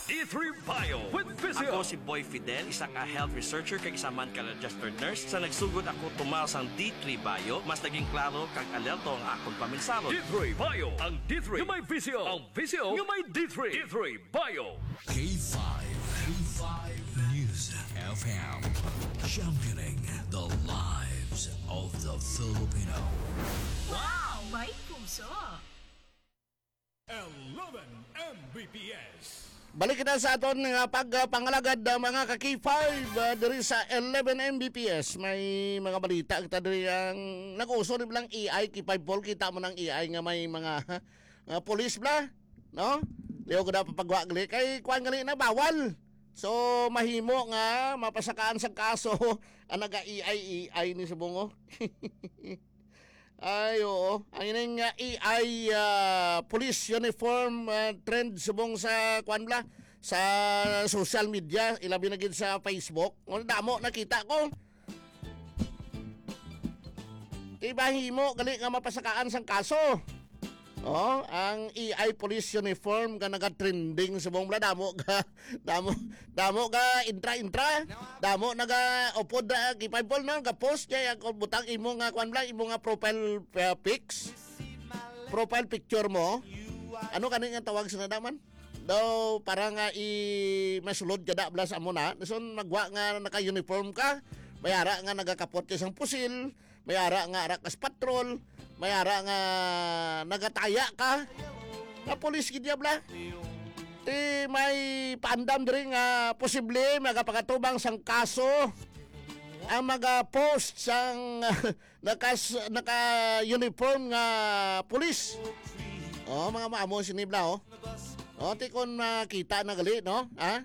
D3 Bio with Physio. Ako si Boy Fidel, isa ka health researcher kag isa man ka registered nurse. Sa nagsugod ako tumal sang D3 Bio, mas naging klaro kag alerto ang akong paminsalo. D3 Bio. Ang D3 nga may Physio. Ang Physio nga may D3. D3 Bio. K5 News FM, championing the lives of the Filipino. Wow! May puso! 11 Mbps. Balik kita sa aton nga pagpangalagad mga ka-K5 diri sa 11 Mbps. May mga balita kita diri ang nag-uso rin lang AI K5 Paul. Kita mo ng AI nga may mga police bla, no? Diyo ko dapat pagwagli kay kuan gali na bawal. So mahimo nga mapasakaan sa kaso ang naga-AI ni subongo. Ay, oo. Ang ining AI police uniform trend subong sa kwanbla sa social media, ilabi na gid sa Facebook. Ano damo nakita ko. Ibahimo gali nga mapasakaan sang kaso. Oh, ang AI police uniform nga naga-trending subong bla damo ga intra damo naga upod gipaypol na ga post kay ako butang imo nga kwan bla imo nga profile profile picture mo. Ano kani nga tawag sa nadaman? Daw para nga masulod kada bla sa amo na. Dason magwa nga naka-uniform ka. Mayara nga nagakapot ka sang pusil, mayara nga arakas patrol, mayara nga nagataya ka. Na pulis gid bla. Ti may paandam diri nga posible magapakatubang sang kaso ang maga-post sang naka-uniform nga pulis. Oh, mga maamo sinibla oh. Oh, ti kon makita na gali no, ha?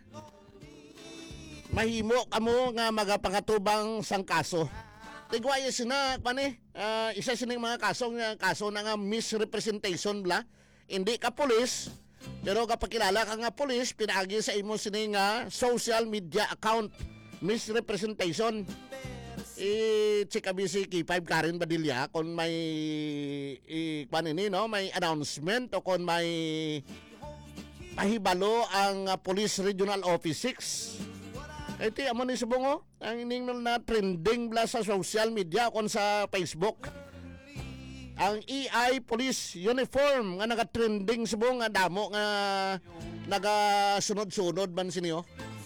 Mahimo kamo nga magapangatubang sang kaso. Tigwaya sina pani isa sining mga kaso na nga misrepresentation bla. Hindi ka pulis pero kapag kilala ka nga pulis pinaagi sa imo sining social media account misrepresentation. Check abi si K5 Karen Badilla kung may panini no may announcement o kung may pahibalo ang Police Regional Office 6. Iti amo ni subongo ang ining na trending bla sa social media kon sa Facebook. Ang AI police uniform nga naga-trending subong nga damo nga naga-sunod-sunod man siniyo.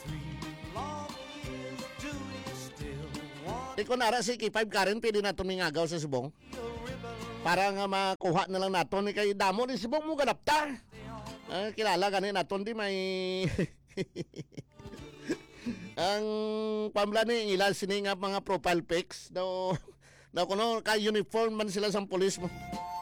Iko nara si K5 Karen pwede nato mingagaw sa subong. Para nga makuha na lang naton ni kay damo ni subong mo ganapta. Kilala gani naton di may ang pamla ni ilan sini nga mga profile pics daw kuno ka uniform man sila sa pulis mo.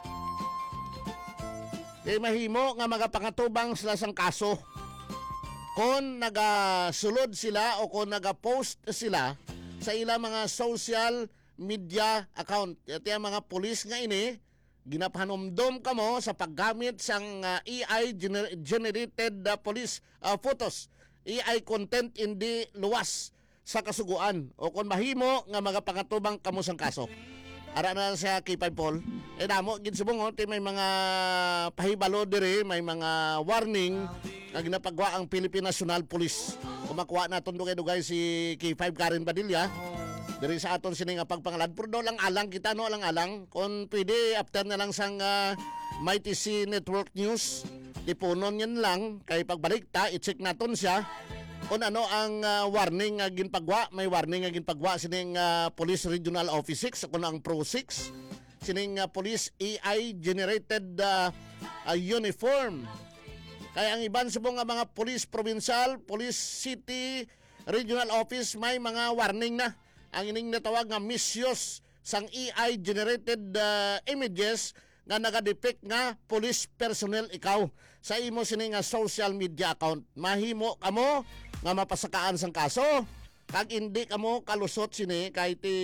Mahimo nga magapangatubang sila sang kaso kung nagasulod sila o kung nagapost sila sa ilang mga social media account. Ito yung mga pulis nga ini ginapanomdom kamo sa paggamit sang AI generated police photos. AI content hindi luwas sa kasuguan o kung mahimo nga magapangatubang kamo sang kaso. Ara na sa K5 Paul. Damo gid subong ti may mga pahibalo diri, may mga warning nga ginapagwa ang Philippine National Police. Kumakuha naton dugay-dugay si K5 Karen Badilla. Diri sa aton sini nga pagpangalad puro lang alang kita no alang kung pwede after na lang sang Mighty C Network News. Ipunon yan lang kay pagbalik ta i-check naton siya kung ano ang warning nga ginpagwa. May warning nga ginpagwa sining Police Regional Office 6 kung ang Pro 6 sining Police AI generated uniform. Kaya ang iban subong nga mga Police Provincial, Police City Regional Office may mga warning na. Ang ining natawag nga misuse sang AI generated images nga nagadepict nga police personnel ikaw sa imo sini nga social media account. Mahimo kamo nga mapasakaan sang kaso kag hindi kamo kalusot sini kay ti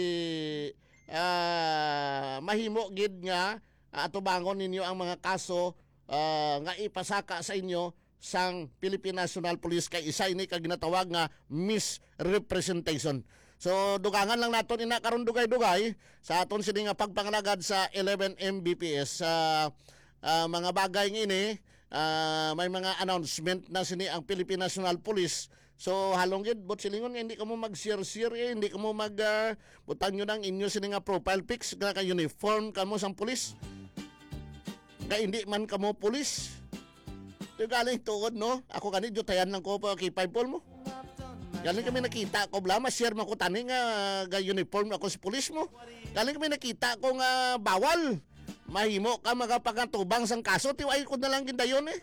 mahimo gid nga atubangon ninyo ang mga kaso nga ipasaka sa inyo sang Philippine National Police kay isa ini kag ginatawag nga misrepresentation. So dugangan lang naton ina karon dugay-dugay sa aton sini nga pagpangalagad sa 11 Mbps sa mga bagay ngini may mga announcement na sini ang Philippine National Police. So halong gid bot silingon nga hindi ka mo mag-share hindi ka mo butang nyo ng inyo sini nga profile pics nga ka uniform kamo sang pulis. Nga hindi man kamo pulis. Ito galing tuod no. Ako kanid jutayan lang ko pa kay Paul mo. Galing kami nakita ko blama share man ko tani nga uniform ako sa pulis mo. Galing kami nakita ko nga bawal. Mahimo ka magapakatubang sang kaso tiway ko na lang gindayon eh.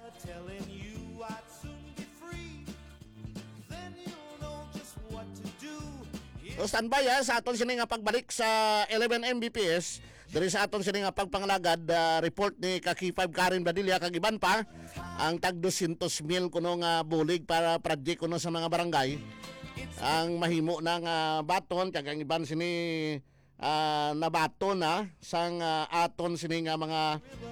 So standby sa aton sini nga pagbalik sa 11 Mbps diri sa aton sini nga pagpangalagad report ni Kaki 5 Karen Badilla kag iban pa ang tag 200,000 kuno nga bulig para project kuno sa mga barangay ang mahimo na nga baton kag ang iban sini nabaton na sang aton sini nga mga